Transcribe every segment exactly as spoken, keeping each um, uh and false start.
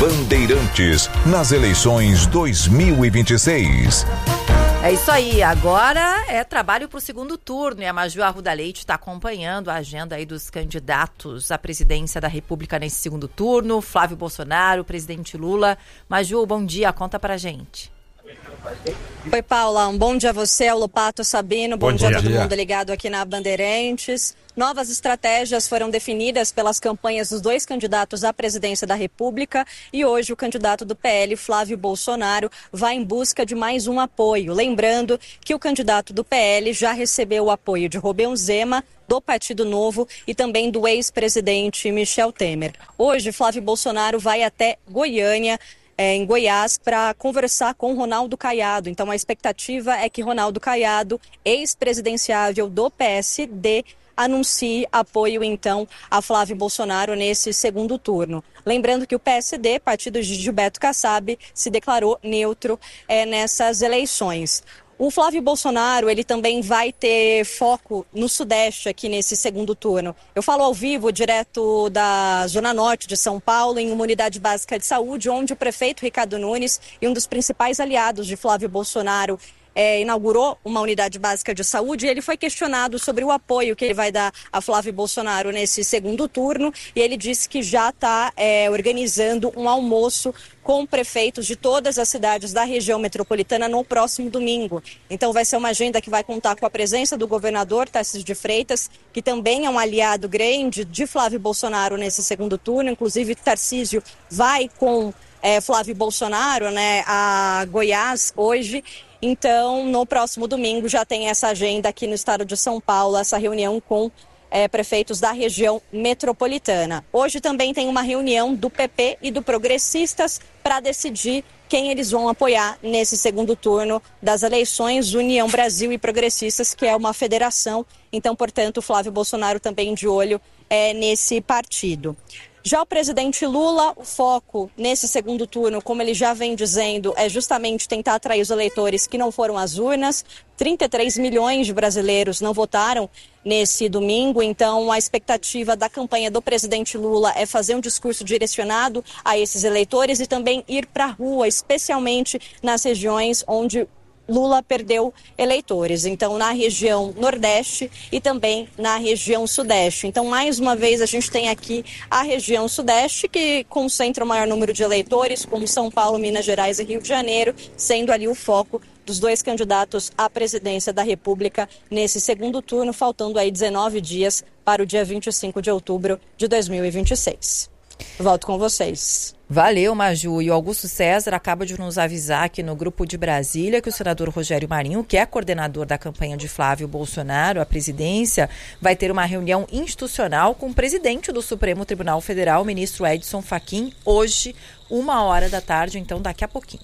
Bandeirantes nas eleições dois mil e vinte e seis. É isso aí, agora é trabalho para o segundo turno e a Maju Arruda Leite está acompanhando a agenda aí dos candidatos à presidência da República nesse segundo turno. Flávio Bolsonaro, presidente Lula. Maju, bom dia, conta pra gente. Oi, Paula, um bom dia a você, ao Lopato, Sabino, bom, bom dia a todo mundo ligado aqui na Bandeirantes. Novas estratégias foram definidas pelas campanhas dos dois candidatos à presidência da República e hoje o candidato do P L, Flávio Bolsonaro, vai em busca de mais um apoio. Lembrando que o candidato do P L já recebeu o apoio de Romeu Zema, do Partido Novo e também do ex-presidente Michel Temer. Hoje, Flávio Bolsonaro vai até Goiânia, É, em Goiás, para conversar com Ronaldo Caiado. Então, a expectativa é que Ronaldo Caiado, ex-presidenciável do P S D, anuncie apoio, então, a Flávio Bolsonaro nesse segundo turno. Lembrando que o P S D, partido de Gilberto Kassab, se declarou neutro é, nessas eleições. O Flávio Bolsonaro, ele também vai ter foco no Sudeste aqui nesse segundo turno. Eu falo ao vivo, direto da Zona Norte de São Paulo, em uma unidade básica de saúde, onde o prefeito Ricardo Nunes e um dos principais aliados de Flávio Bolsonaro É, inaugurou uma unidade básica de saúde e ele foi questionado sobre o apoio que ele vai dar a Flávio Bolsonaro nesse segundo turno e ele disse que já está é, organizando um almoço com prefeitos de todas as cidades da região metropolitana no próximo domingo. Então vai ser uma agenda que vai contar com a presença do governador Tarcísio de Freitas, que também é um aliado grande de Flávio Bolsonaro nesse segundo turno. Inclusive Tarcísio vai com é, Flávio Bolsonaro, né, a Goiás hoje. Então, no próximo domingo já tem essa agenda aqui no estado de São Paulo, essa reunião com é, prefeitos da região metropolitana. Hoje também tem uma reunião do P P e do Progressistas para decidir quem eles vão apoiar nesse segundo turno das eleições, União Brasil e Progressistas, que é uma federação. Então, portanto, Flávio Bolsonaro também de olho é, nesse partido. Já o presidente Lula, o foco nesse segundo turno, como ele já vem dizendo, é justamente tentar atrair os eleitores que não foram às urnas. trinta e três milhões de brasileiros não votaram nesse domingo, então a expectativa da campanha do presidente Lula é fazer um discurso direcionado a esses eleitores e também ir para a rua, especialmente nas regiões onde Lula perdeu eleitores, então na região Nordeste e também na região Sudeste. Então, mais uma vez, a gente tem aqui a região Sudeste, que concentra o maior número de eleitores, como São Paulo, Minas Gerais e Rio de Janeiro, sendo ali o foco dos dois candidatos à presidência da República nesse segundo turno, faltando aí dezenove dias para o dia vinte e cinco de outubro de dois mil e vinte e seis. Volto com vocês. Valeu, Maju. E o Augusto César acaba de nos avisar aqui no Grupo de Brasília que o senador Rogério Marinho, que é coordenador da campanha de Flávio Bolsonaro à presidência, vai ter uma reunião institucional com o presidente do Supremo Tribunal Federal, o ministro Edson Fachin, hoje, uma hora da tarde, então daqui a pouquinho.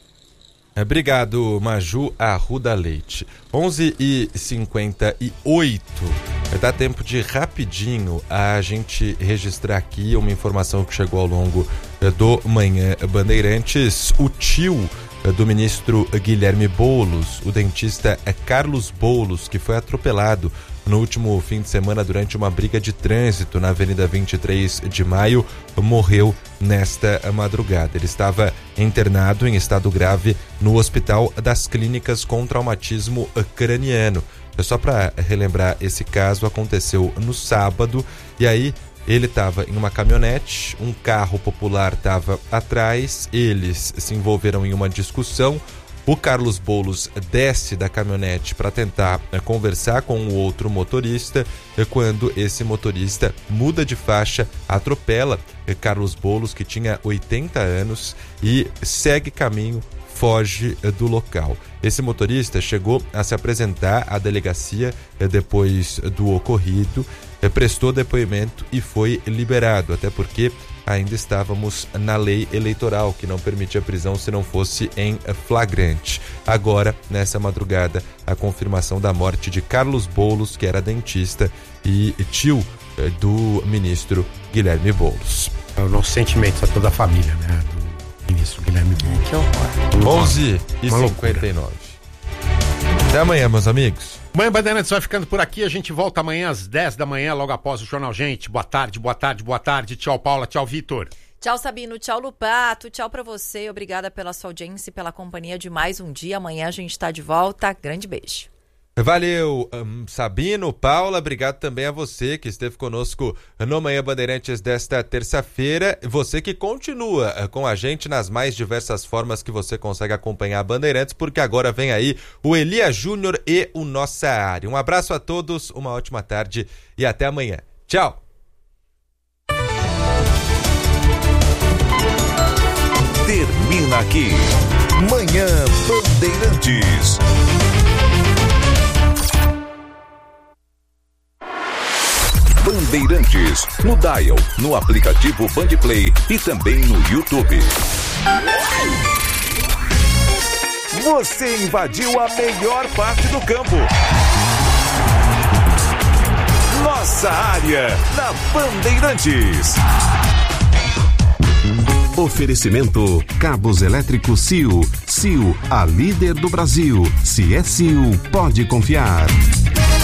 Obrigado, Maju Arruda Leite. onze e cinquenta e oito. Dá tempo de rapidinho a gente registrar aqui uma informação que chegou ao longo do Manhã Bandeirantes. O tio do ministro Guilherme Boulos, o dentista Carlos Boulos, que foi atropelado no último fim de semana durante uma briga de trânsito na Avenida vinte e três de maio, morreu nesta madrugada. Ele estava internado em estado grave no Hospital das Clínicas com Traumatismo Craniano. Só para relembrar, esse caso aconteceu no sábado e aí ele estava em uma caminhonete, um carro popular estava atrás, eles se envolveram em uma discussão. O Carlos Boulos desce da caminhonete para tentar né, conversar com o outro motorista, quando esse motorista muda de faixa, atropela Carlos Boulos, que tinha oitenta anos, e segue caminho, foge do local. Esse motorista chegou a se apresentar à delegacia depois do ocorrido, prestou depoimento e foi liberado, até porque ainda estávamos na lei eleitoral, que não permitia prisão se não fosse em flagrante. Agora, nessa madrugada, a confirmação da morte de Carlos Boulos, que era dentista e tio do ministro Guilherme Boulos. É o nosso sentimento a toda a família, né, do ministro Guilherme Boulos. Que horror. onze e cinquenta e nove. Até amanhã, meus amigos. Manhã Bandeirantes vai ficando por aqui, a gente volta amanhã às dez da manhã, logo após o Jornal Gente. Boa tarde, boa tarde, boa tarde. Tchau, Paula, tchau, Vitor. Tchau, Sabino. Tchau, Lupato. Tchau pra você. Obrigada pela sua audiência e pela companhia de mais um dia. Amanhã a gente tá de volta. Grande beijo. Valeu, um, Sabino, Paula, obrigado também a você que esteve conosco no Manhã Bandeirantes desta terça-feira. Você que continua com a gente nas mais diversas formas que você consegue acompanhar a Bandeirantes, porque agora vem aí o Elias Júnior e o Nossa Área. Um abraço a todos, uma ótima tarde e até amanhã. Tchau! Termina aqui. Manhã Bandeirantes. Bandeirantes, no Dial, no aplicativo Bandplay e também no YouTube. Você invadiu a melhor parte do campo. Nossa Área, na Bandeirantes. Oferecimento Cabos Elétricos C I O. C I O, a líder do Brasil. Se é C I O, pode confiar.